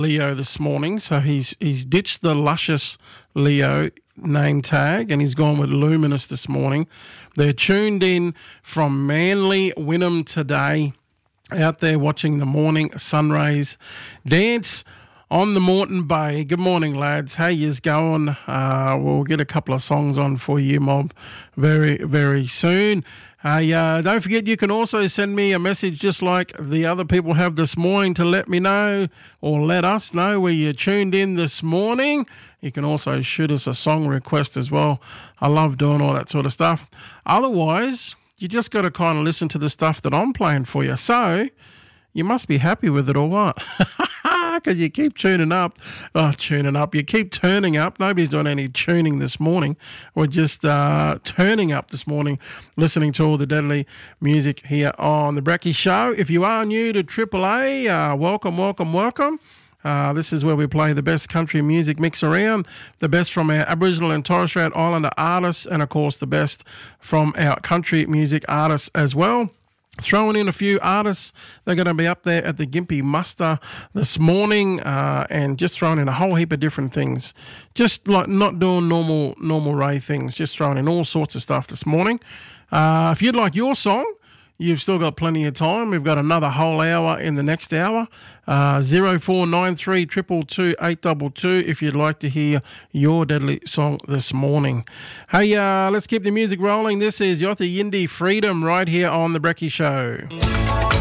Leo this morning, so he's ditched the luscious Leo name tag and he's gone with Luminous this morning. They're tuned in from Manly Wynnum today, out there watching the morning sun rays dance on the Moreton Bay. Good morning, lads. How yous going? We'll get a couple of songs on for you, Mob, very, very soon. Don't forget, you can also send me a message just like the other people have this morning to let me know or let us know where you're tuned in this morning. You can also shoot us a song request as well. I love doing all that sort of stuff. Otherwise, you just got to kind of listen to the stuff that I'm playing for you. So you must be happy with it or what? Because you keep tuning up. You keep turning up. Nobody's doing any tuning this morning. We're just turning up this morning, listening to all the deadly music here on The Brekkie Show. If you are new to Triple A, welcome. This is where we play the best country music mix around, the best from our Aboriginal and Torres Strait Islander artists, and, of course, the best from our country music artists as well. Throwing in a few artists, they're going to be up there at the Gympie Muster this morning, and just throwing in a whole heap of different things. Just like not doing normal Ray things, just throwing in all sorts of stuff this morning. If you'd like your song, you've still got plenty of time. We've got another whole hour in the next hour. 0493 222 822 if you'd like to hear your deadly song this morning. Hey, let's keep the music rolling. This is Yotha Yindi Freedom right here on The Brekkie Show.